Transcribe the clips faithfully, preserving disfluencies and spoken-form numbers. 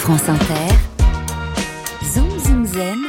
France Inter, Zoom Zoom Zen,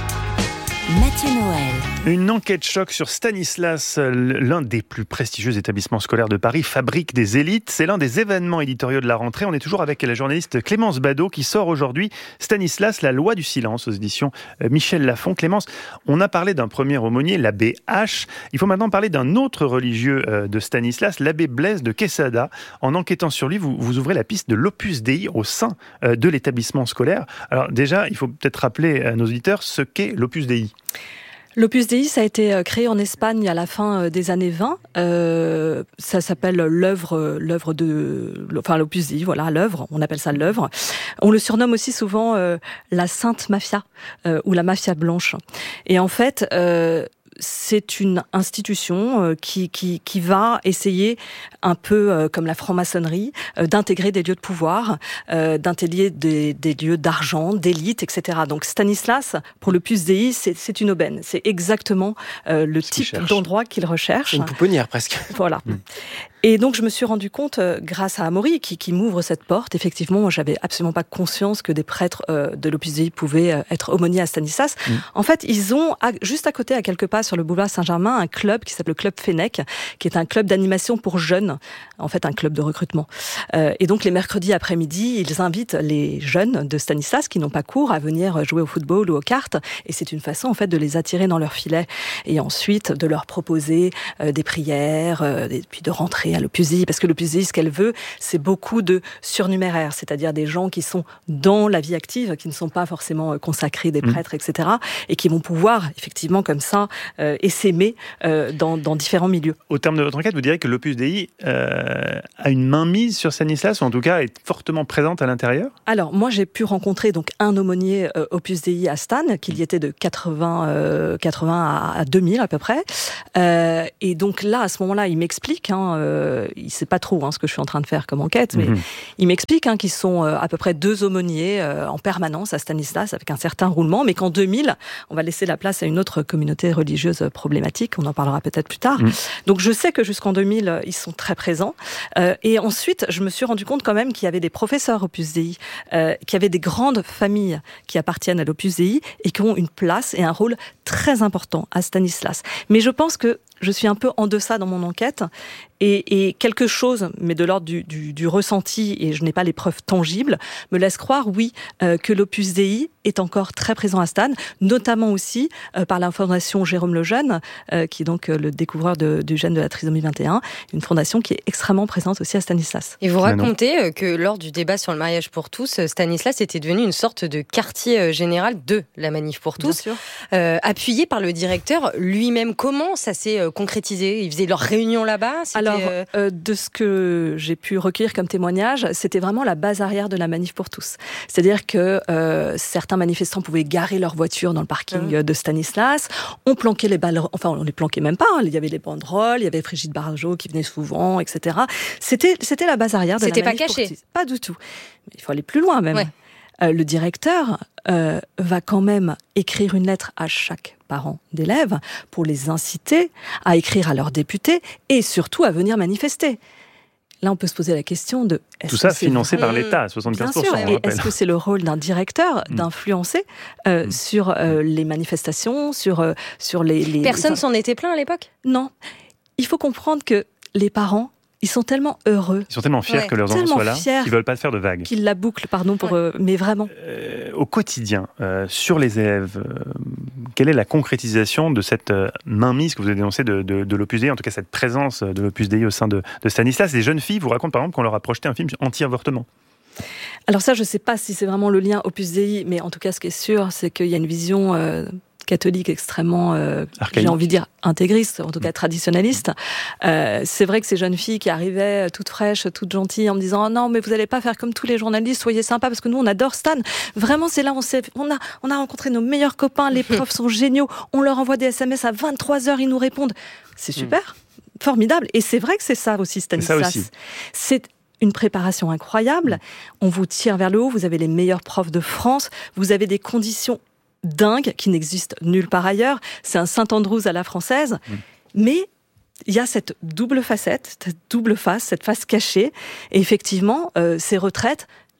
Mathieu Noël. Une enquête choc sur Stanislas, l'un des plus prestigieux établissements scolaires de Paris, fabrique des élites. C'est l'un des événements éditoriaux de la rentrée. On est toujours avec la journaliste Clémence Badaud qui sort aujourd'hui Stanislas, la loi du silence aux éditions Michel Lafon. Clémence, on a parlé d'un premier aumônier, l'abbé H. Il faut maintenant parler d'un autre religieux de Stanislas, l'abbé Blaise de Quesada. En enquêtant sur lui, vous, vous ouvrez la piste de l'Opus Dei au sein de l'établissement scolaire. Alors déjà, il faut peut-être rappeler à nos auditeurs ce qu'est l'Opus Dei. L'Opus Dei, ça a été créé en Espagne à la fin des années vingt. Euh, ça s'appelle l'œuvre, l'œuvre de, enfin l'Opus Dei, voilà, l'œuvre. On appelle ça l'œuvre. On le surnomme aussi souvent euh, la Sainte Mafia euh, ou la Mafia blanche. Et en fait, euh, c'est une institution euh, qui, qui, qui va essayer, un peu euh, comme la franc-maçonnerie, euh, d'intégrer des lieux de pouvoir, euh, d'intégrer des, des lieux d'argent, d'élite, et cetera. Donc Stanislas, pour l'Opus Dei, c'est, c'est une aubaine. C'est exactement euh, le Ce type d'endroit qu'il recherche. Une pouponnière presque. Voilà. Mmh. Et donc je me suis rendu compte, euh, grâce à Amaury, qui, qui m'ouvre cette porte, effectivement, moi j'avais absolument pas conscience que des prêtres euh, de l'Opus Dei pouvaient euh, être aumôniers à Stanislas. Mmh. En fait, ils ont, à, juste à côté, à quelques pas sur le boulevard Saint-Germain, un club qui s'appelle le Club Fennec, qui est un club d'animation pour jeunes, en fait un club de recrutement. Euh, et donc les mercredis après-midi, ils invitent les jeunes de Stanislas qui n'ont pas cours à venir jouer au football ou aux cartes. Et c'est une façon en fait de les attirer dans leur filet et ensuite de leur proposer euh, des prières, euh, et puis de rentrer à l'Opus Dei, parce que l'Opus Dei, ce qu'elle veut, c'est beaucoup de surnuméraires, c'est-à-dire des gens qui sont dans la vie active, qui ne sont pas forcément consacrés, des prêtres, mmh. et cetera, et qui vont pouvoir effectivement comme ça euh, essaimer euh, dans, dans différents milieux. Au terme de votre enquête, vous direz que l'Opus Dei euh, a une mainmise sur Stanislas, ou en tout cas est fortement présente à l'intérieur ? Alors, moi, j'ai pu rencontrer donc un aumônier euh, Opus Dei à Stan, qui y était de quatre-vingts, euh, quatre-vingts à deux mille à peu près. Euh, et donc là, à ce moment-là, il m'explique, hein, euh, il ne sait pas trop hein, ce que je suis en train de faire comme enquête, mais mmh. il m'explique hein, qu'ils sont euh, à peu près deux aumôniers euh, en permanence à Stanislas, avec un certain roulement, mais qu'en deux mille, on va laisser la place à une autre communauté religieuse problématique, on en parlera peut-être plus tard. Mmh. Donc je sais que jusqu'en deux mille, ils sont très présents. Euh, et ensuite, je me suis rendu compte quand même qu'il y avait des professeurs Opus Dei, euh, qu'il y avait des grandes familles qui appartiennent à l'Opus Dei et qui ont une place et un rôle très important à Stanislas. Mais je pense que je suis un peu en deçà dans mon enquête et, et quelque chose, mais de l'ordre du, du, du ressenti, et je n'ai pas les preuves tangibles, me laisse croire, oui, euh, que l'Opus Dei est encore très présent à Stan, notamment aussi euh, par la fondation Jérôme Lejeune, euh, qui est donc euh, le découvreur de, du gène de la trisomie vingt et un, une fondation qui est extrêmement présente aussi à Stanislas. Et vous racontez euh, que lors du débat sur le mariage pour tous, Stanislas était devenu une sorte de quartier général de la Manif pour tous, euh, appuyé par le directeur lui-même. Comment ça s'est euh, concrétisé ? Ils faisaient leurs réunions là-bas ? C'était... Alors, euh, de ce que j'ai pu recueillir comme témoignage, c'était vraiment la base arrière de la Manif pour tous. C'est-à-dire que euh, certains manifestants pouvaient garer leur voiture dans le parking mmh. de Stanislas. On planquait les balles, enfin on les planquait même pas. Hein. Il y avait les banderoles, il y avait Brigitte Bardot qui venait souvent, et cetera. C'était, c'était la base arrière de c'était la Manif pour tous. C'était pas caché. Pas du tout. Mais il faut aller plus loin même. Ouais. Euh, le directeur euh, va quand même écrire une lettre à chaque parent d'élèves pour les inciter à écrire à leurs députés et surtout à venir manifester. Là, on peut se poser la question de... Est-ce Tout ça financé vrai... par l'État, à soixante-quinze pour cent. Bien sûr. Et est-ce que c'est le rôle d'un directeur mmh. d'influencer euh, mmh. sur euh, les manifestations, sur, euh, sur les, les... Personne enfin... s'en était plaint à l'époque ? Non. Il faut comprendre que les parents, ils sont tellement heureux. Ils sont tellement fiers ouais. que leurs enfants soient là, qu'ils ne veulent pas faire de vagues. Qu'ils la bouclent, pardon, pour, ouais. euh, mais vraiment. Euh, au quotidien, euh, sur les élèves, euh, quelle est la concrétisation de cette euh, mainmise que vous avez dénoncée de, de, de l'Opus Dei, en tout cas cette présence de l'Opus Dei au sein de, de Stanislas ? Les jeunes filles vous racontent par exemple qu'on leur a projeté un film anti-avortement. Alors ça, je ne sais pas si c'est vraiment le lien Opus Dei, mais en tout cas, ce qui est sûr, c'est qu'il y a une vision... Euh, catholique extrêmement, euh, j'ai envie de dire intégriste, en tout cas traditionnaliste. Euh, c'est vrai que ces jeunes filles qui arrivaient toutes fraîches, toutes gentilles, en me disant oh non mais vous allez pas faire comme tous les journalistes, soyez sympas parce que nous on adore Stan. Vraiment c'est là on s'est, on a, on a rencontré nos meilleurs copains, les profs sont géniaux, on leur envoie des S M S à vingt-trois heures, ils nous répondent. C'est super, mmh. formidable. Et c'est vrai que c'est ça aussi Stanislas. C'est ça aussi. C'est une préparation incroyable. On vous tire vers le haut, vous avez les meilleurs profs de France, vous avez des conditions dingue, qui n'existe nulle part ailleurs. C'est un Saint-Andrews à la française. Mmh. Mais il y a cette double facette, cette double face, cette face cachée. Et effectivement, euh, ces retraites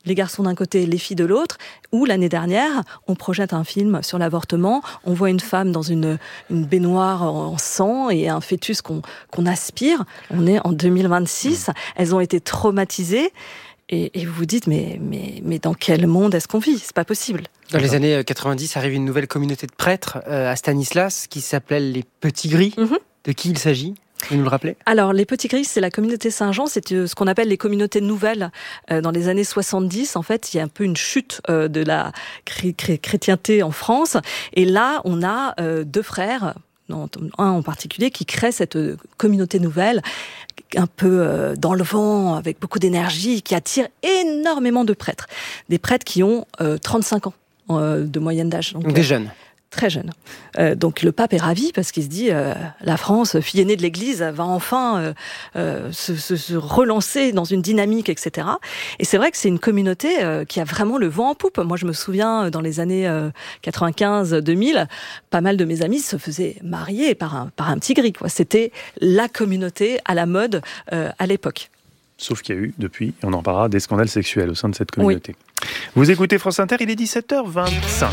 les garçons d'un côté, les filles de l'autre, ou l'année dernière, on projette un film sur l'avortement, on voit une femme dans une, une baignoire en sang et un fœtus qu'on, qu'on aspire. On est en deux mille vingt-six, elles ont été traumatisées. Et, et vous vous dites, mais, mais, mais dans quel monde est-ce qu'on vit ? C'est pas possible. Dans les années quatre-vingt-dix, arrive une nouvelle communauté de prêtres euh, à Stanislas qui s'appelle les Petits Gris. Mm-hmm. De qui il s'agit ? Vous nous le rappelez ? Alors, les Petits Gris, c'est la communauté Saint-Jean, c'est ce qu'on appelle les communautés nouvelles. Euh, dans les années soixante-dix, en fait, il y a un peu une chute euh, de la chré- chré- chrétienté en France. Et là, on a euh, deux frères, non, un en particulier, qui crée cette communauté nouvelle, un peu euh, dans le vent, avec beaucoup d'énergie, qui attire énormément de prêtres. Des prêtres qui ont euh, trente-cinq ans euh, de moyenne d'âge. Donc, donc des euh, jeunes. Très jeune. Euh, donc le pape est ravi parce qu'il se dit euh, la France, fille aînée de l'Église, va enfin euh, euh, se, se, se relancer dans une dynamique, et cetera. Et c'est vrai que c'est une communauté euh, qui a vraiment le vent en poupe. Moi, je me souviens dans les années euh, quatre-vingt-quinze deux mille, pas mal de mes amis se faisaient marier par un par un petit gris, quoi. C'était la communauté à la mode euh, à l'époque. Sauf qu'il y a eu, depuis, on en parlera, des scandales sexuels au sein de cette communauté. Oui. Vous écoutez France Inter, il est dix-sept heures vingt-cinq.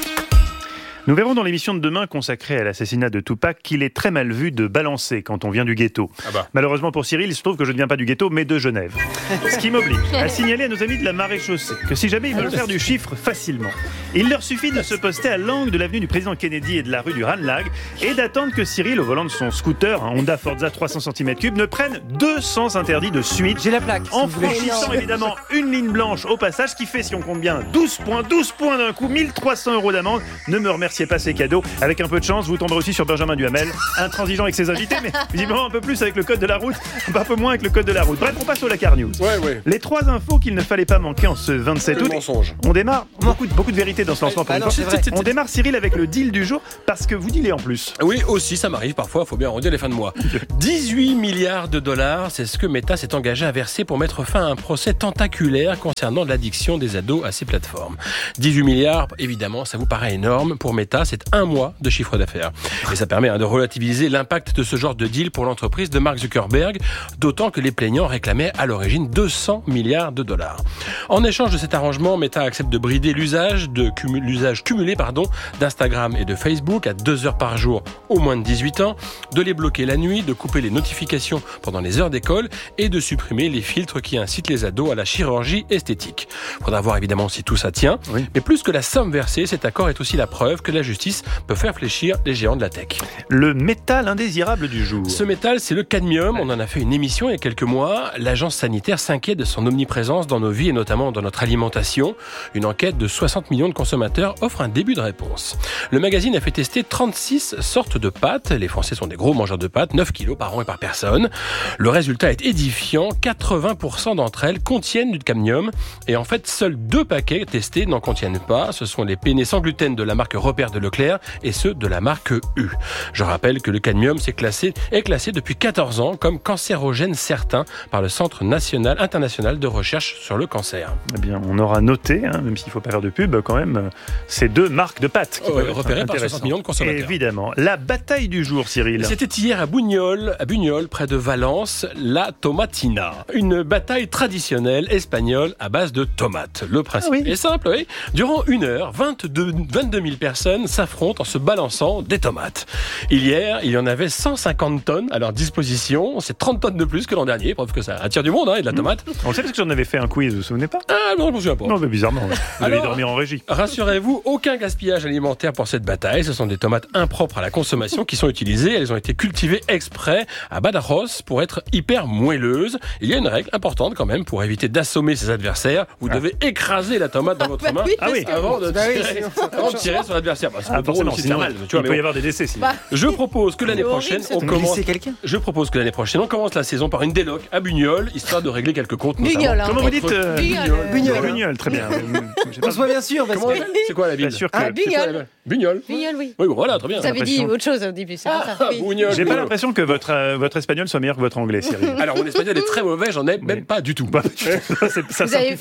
Nous verrons dans l'émission de demain consacrée à l'assassinat de Tupac qu'il est très mal vu de balancer quand on vient du ghetto. Ah bah. Malheureusement pour Cyril, il se trouve que je ne viens pas du ghetto, mais de Genève. Ce qui m'oblige à signaler à nos amis de la Maréchaussée que si jamais ils veulent faire du chiffre facilement, il leur suffit de se poster à l'angle de l'avenue du président Kennedy et de la rue du Ranelagh et d'attendre que Cyril, au volant de son scooter, un Honda Forza trois cents centimètres cubes, ne prenne deux cents interdits de suite. J'ai la plaque. En franchissant évidemment une ligne blanche au passage, qui fait, si on compte bien, douze points, douze points d'un coup, mille trois cents euros d'amende. Ne me remerciez pas ces cadeaux. Avec un peu de chance, vous tomberez aussi sur Benjamin Duhamel, intransigeant avec ses invités, mais visiblement un peu plus avec le code de la route, un peu moins avec le code de la route. Bref, on passe au Dakar News. Ouais, ouais. Les trois infos qu'il ne fallait pas manquer en ce vingt-sept août. On démarre, beaucoup de, beaucoup de vérité dans ce lancement. Ah non, c'est vrai. On démarre, Cyril, avec le deal du jour, parce que vous dealez en plus. Oui, aussi, ça m'arrive parfois, il faut bien arrondir les fins de mois. dix-huit milliards de dollars, c'est ce que Meta s'est engagé à verser pour mettre fin à un procès tentaculaire concernant l'addiction des ados à ces plateformes. dix-huit milliards, évidemment, ça vous paraît énorme. Pour Meta, c'est un mois de chiffre d'affaires. Et ça permet hein, de relativiser l'impact de ce genre de deal pour l'entreprise de Mark Zuckerberg, d'autant que les plaignants réclamaient à l'origine deux cents milliards de dollars. En échange de cet arrangement, Meta accepte de brider l'usage, de cumul, l'usage cumulé pardon, d'Instagram et de Facebook à deux heures par jour aux moins de dix-huit ans, de les bloquer la nuit, de couper les notifications pendant les heures d'école et de supprimer les filtres qui incitent les ados à la chirurgie esthétique. Il faudra voir évidemment si tout ça tient, oui. Mais plus que la somme versée, cet accord est aussi la preuve que la justice peut faire fléchir les géants de la tech. Le métal indésirable du jour. Ce métal, c'est le cadmium. On en a fait une émission il y a quelques mois. L'agence sanitaire s'inquiète de son omniprésence dans nos vies et notamment dans notre alimentation. Une enquête de soixante millions de consommateurs offre un début de réponse. Le magazine a fait tester trente-six sortes de pâtes. Les Français sont des gros mangeurs de pâtes, neuf kilos par an et par personne. Le résultat est édifiant. quatre-vingts pour cent d'entre elles contiennent du cadmium. Et en fait, seuls deux paquets testés n'en contiennent pas. Ce sont les penne sans gluten de la marque Repère de Leclerc et ceux de la marque U. Je rappelle que le cadmium est classé, est classé depuis quatorze ans comme cancérogène certain par le Centre national international de recherche sur le cancer. Eh bien, on aura noté, hein, même s'il ne faut pas faire de pub, quand même, ces deux marques de pâtes qui oh, peuvent repérées par soixante millions de consommateurs. Évidemment. La bataille du jour, Cyril. C'était hier à Buñol, à Buñol, près de Valence, la tomatina. Une bataille traditionnelle espagnole à base de tomates. Le principe ah oui. est simple, oui. Durant une heure, vingt-deux, vingt-deux mille personnes s'affrontent en se balançant des tomates. Hier, il y en avait cent cinquante tonnes à leur disposition. C'est trente tonnes de plus que l'an dernier. Preuve que ça attire du monde, hein, et de la tomate. Mmh. On le sait parce que j'en avais fait un quiz, vous vous souvenez pas ? Ah non, je me souviens pas. Non, mais bizarrement. Vous Alors, allez dormir en régie. Rassurez-vous, aucun gaspillage alimentaire pour cette bataille. Ce sont des tomates impropres à la consommation qui sont utilisées. Elles ont été cultivées exprès à Badajoz pour être hyper moelleuses. Il y a une règle importante quand même pour éviter d'assommer ses adversaires. Vous ah. devez écraser la tomate dans votre ah, main oui, ah, oui. avant de tirer, avant de tirer sur l'adversaire. Bah, c'est ah, forcément, aussi sinon, mal. Tu vois, il peut y avoir des décès. Sinon. Bah, je propose que l'année prochaine, on commence. Je propose que l'année prochaine, on commence la saison par une déloc à Buñol, histoire de régler quelques comptes. Buñol. Comment vous dites euh, Buñol. Buñol. Buñol, très bien. On se voit bien sûr. Parce que... C'est quoi la ville sûr que... ah, Buñol. Buñol. Buñol, oui. Oui, voilà, très bien. Vous avez dit autre chose au début, c'est ah, pas ça. Buñol. J'ai pas l'impression que votre euh, votre espagnol soit meilleur que votre anglais, Cyril. Alors mon espagnol est très mauvais, j'en ai même pas du tout. ça vous, avez, vous avez fait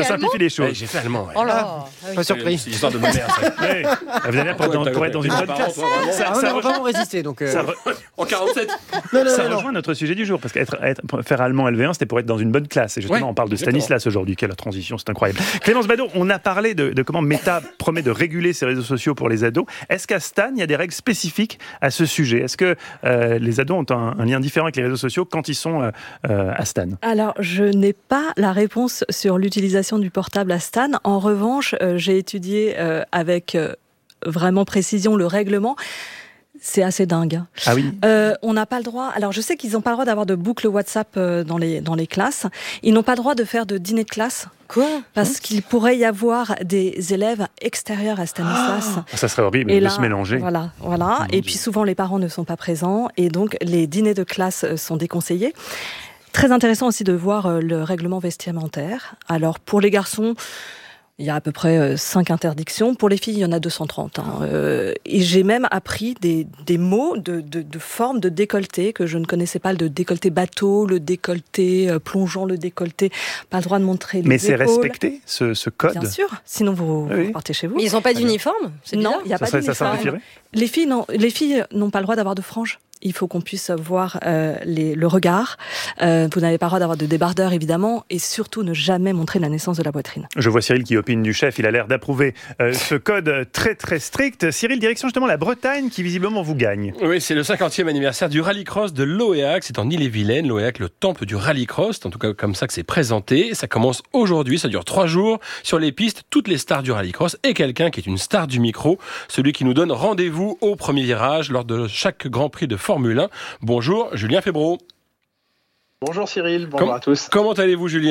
simplifie les choses. Ouais, j'ai fait allemand. Ouais. Oh là, Ah, ah oui. pas surpris. C'est l'histoire de ma mère. Ça. Ouais. Vous allez pour, dans- pour être dans une bonne classe. Ça, ça va vraiment résister. Donc, euh... Ça, re- En quarante-sept. non, non, ça non, non. rejoint notre sujet du jour, parce qu'être être- faire allemand L V un, c'était pour être dans une bonne classe. Et justement, Ouais, on parle de exactement. Stanislas aujourd'hui. Quelle transition, c'est incroyable. Clémence Badot, on a parlé de, de comment Meta promet de réguler ses réseaux sociaux pour les ados. Est-ce qu'à Stan, il y a des règles spécifiques à ce sujet ? Est-ce que euh, les ados ont un, un lien différent avec les réseaux sociaux quand ils sont euh, euh, à Stan ? Alors, je n'ai pas la réponse sur l'utilisation du portable à Stan. En revanche, euh, j'ai étudié euh, avec euh, vraiment précision le règlement. C'est assez dingue. Ah oui. Euh, on n'a pas le droit. Alors, je sais qu'ils n'ont pas le droit d'avoir de boucle WhatsApp euh, dans les dans les classes. Ils n'ont pas le droit de faire de dîner de classe. Quoi ? Parce qu'il pourrait y avoir des élèves extérieurs à Stanislas. Ça serait horrible Et de là, se mélanger. Voilà, voilà. Mon Et Dieu. puis souvent les parents ne sont pas présents et donc les dîners de classe sont déconseillés. Très intéressant aussi de voir euh, le règlement vestimentaire. Alors pour les garçons, il y a à peu près euh, cinq interdictions. Pour les filles, il y en a deux cent trente. Hein. Euh, et j'ai même appris des, des mots de, de, de forme de décolleté que je ne connaissais pas. Le décolleté bateau, le décolleté euh, plongeant, le décolleté. Pas le droit de montrer les Mais c'est épaules. respecté, ce, ce code. Bien sûr, sinon vous, Oui. vous partez chez vous. Mais ils n'ont pas d'uniforme ? C'est Non, bizarre. il n'y a Ça, pas serait- ça d'uniforme. simplifierait. Les filles, non, les filles n'ont pas le droit d'avoir de franges. Il faut qu'on puisse voir euh, les, le regard. Euh, vous n'avez pas le droit d'avoir de débardeur, évidemment, et surtout ne jamais montrer la naissance de la poitrine. Je vois Cyril qui opine du chef, il a l'air d'approuver euh, ce code très très strict. Cyril, direction justement la Bretagne qui visiblement vous gagne. Oui, c'est le cinquantième anniversaire du rallycross de Loéac. C'est en Ille-et-Vilaine. Loéac, le temple du rallycross. C'est en tout cas comme ça que c'est présenté. Ça commence aujourd'hui. Ça dure trois jours. Sur les pistes, toutes les stars du rallycross et quelqu'un qui est une star du micro. Celui qui nous donne rendez-vous au premier virage lors de chaque Grand Prix de Formule un. Bonjour, Julien Febvreau. Bonjour Cyril, bonjour Com- à tous. Comment allez-vous, Julien ?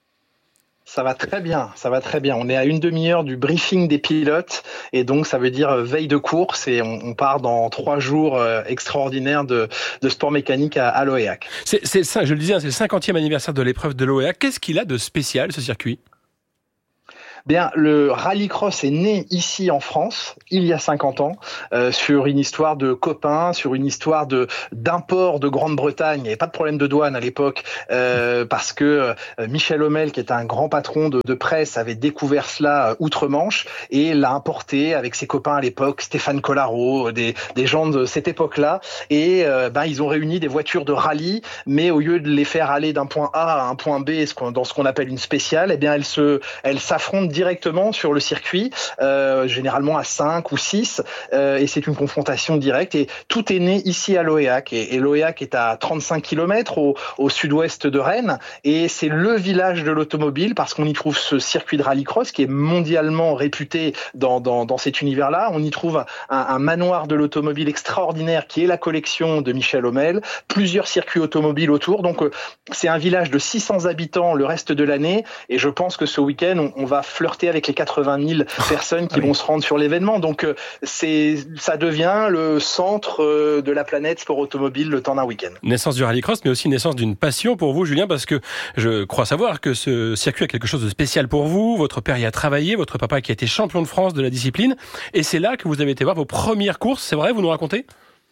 Ça va très bien, ça va très bien. On est à une demi-heure du briefing des pilotes et donc ça veut dire euh, veille de course et on, on part dans trois jours euh, extraordinaires de, de sport mécanique à, à Loéac. C'est, c'est, ça, je le disais, hein, c'est le cinquantième anniversaire de l'épreuve de Loéac. Qu'est-ce qu'il a de spécial, ce circuit ? Bien, le rallycross est né ici en France, il y a cinquante ans, euh, sur une histoire de copains, sur une histoire de d'import de Grande-Bretagne. Il n'y avait pas de problème de douane à l'époque, euh, parce que euh, Michel Hommel, qui est un grand patron de, de presse, avait découvert cela euh, outre-Manche et l'a importé avec ses copains à l'époque, Stéphane Collaro, des, des gens de cette époque-là. Et euh, ben, ils ont réuni des voitures de rallye, mais au lieu de les faire aller d'un point A à un point B, ce qu'on, dans ce qu'on appelle une spéciale, eh bien, elles se, elles s'affrontent directement sur le circuit, euh, généralement à cinq ou six, euh, et c'est une confrontation directe. Et tout est né ici à Loéac. Et, et Loéac est à trente-cinq kilomètres au, au sud-ouest de Rennes, et c'est le village de l'automobile parce qu'on y trouve ce circuit de rallycross qui est mondialement réputé dans, dans, dans cet univers-là. On y trouve un, un manoir de l'automobile extraordinaire qui est la collection de Michel Hommel, plusieurs circuits automobiles autour. Donc euh, c'est un village de six cents habitants le reste de l'année, et je pense que ce week-end, on, on va flirter avec les quatre-vingt mille personnes qui oui. vont se rendre sur l'événement. Donc euh, c'est, ça devient le centre euh, de la planète sport automobile le temps d'un week-end. Naissance du rallycross, mais aussi naissance d'une passion pour vous, Julien, parce que je crois savoir que ce circuit a quelque chose de spécial pour vous. Votre père y a travaillé, votre papa qui a été champion de France de la discipline, et c'est là que vous avez été voir vos premières courses. C'est vrai, vous nous racontez ?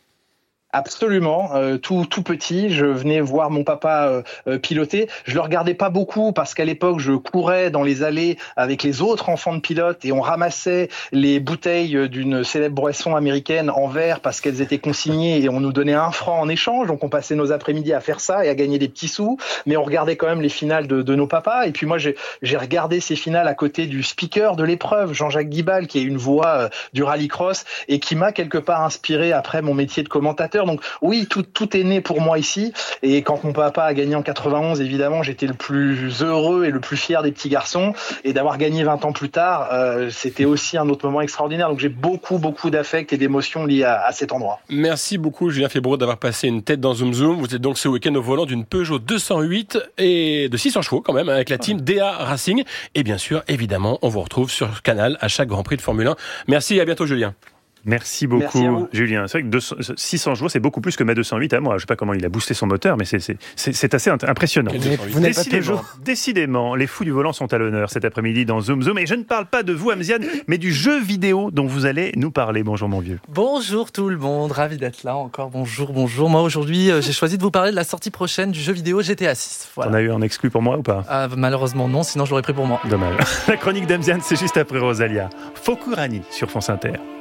Absolument, euh, tout tout petit, je venais voir mon papa euh, euh, piloter. Je le regardais pas beaucoup parce qu'à l'époque, je courais dans les allées avec les autres enfants de pilotes et on ramassait les bouteilles d'une célèbre boisson américaine en verre parce qu'elles étaient consignées et on nous donnait un franc en échange. Donc on passait nos après-midi à faire ça et à gagner des petits sous. Mais on regardait quand même les finales de, de nos papas. Et puis moi, j'ai, j'ai regardé ces finales à côté du speaker de l'épreuve, Jean-Jacques Guibal, qui est une voix euh, du rallycross et qui m'a quelque part inspiré après mon métier de commentateur. Donc oui, tout, tout est né pour moi ici. Et quand mon papa a gagné en quatre-vingt-onze, évidemment, j'étais le plus heureux et le plus fier des petits garçons. Et d'avoir gagné vingt ans plus tard, euh, c'était aussi un autre moment extraordinaire. Donc j'ai beaucoup, beaucoup d'affect et d'émotions liées à, à cet endroit. Merci beaucoup, Julien Febvreau, d'avoir passé une tête dans Zoom Zoom. Vous êtes donc ce week-end au volant d'une Peugeot deux cent huit et de six cents chevaux quand même, avec la team D A Racing. Et bien sûr, évidemment, on vous retrouve sur Canal à chaque Grand Prix de Formule un. Merci et à bientôt, Julien. Merci beaucoup, Merci à vous. Julien. C'est vrai que deux cents, six cents chevaux, c'est beaucoup plus que ma deux cent huit à moi. Je ne sais pas comment il a boosté son moteur, mais c'est, c'est, c'est, c'est assez impressionnant. Vous n'êtes- vous n'êtes pas Décidément, toujours. décidément, les fous du volant sont à l'honneur cet après-midi dans Zoom Zoom. Et je ne parle pas de vous, Amziane, mais du jeu vidéo dont vous allez nous parler. Bonjour, mon vieux. Bonjour tout le monde, ravi d'être là encore. Bonjour, bonjour. Moi aujourd'hui, euh, j'ai choisi de vous parler de la sortie prochaine du jeu vidéo G T A six. Voilà. T'en as eu un exclu pour moi ou pas? Ah, malheureusement non, sinon je l'aurais pris pour moi. Dommage. La chronique d'Amziane, c'est juste après Rosalia. Fokurani sur France Inter.